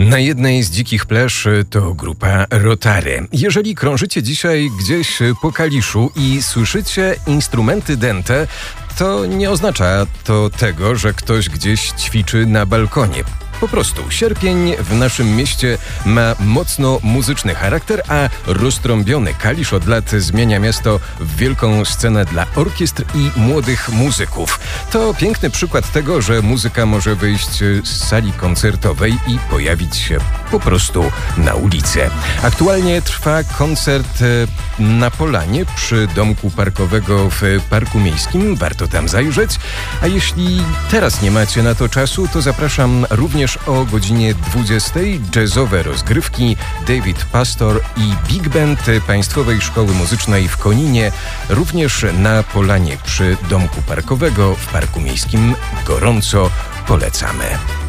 Na jednej z dzikich plaż to grupa Rotary. Jeżeli krążycie dzisiaj gdzieś po Kaliszu i słyszycie instrumenty dęte, to nie oznacza to tego, że ktoś gdzieś ćwiczy na balkonie. Po prostu sierpień w naszym mieście ma mocno muzyczny charakter, a roztrąbiony Kalisz od lat zmienia miasto w wielką scenę dla orkiestr i młodych muzyków. To piękny przykład tego, że muzyka może wyjść z sali koncertowej i pojawić się po prostu na ulicy. Aktualnie trwa koncert na Polanie przy domku parkowego w Parku Miejskim. Warto tam zajrzeć. A jeśli teraz nie macie na to czasu, to zapraszam również o godzinie 20. Jazzowe rozgrywki David Pastor i Big Band Państwowej Szkoły Muzycznej w Koninie, również na Polanie przy domku parkowego w Parku Miejskim. Gorąco polecamy.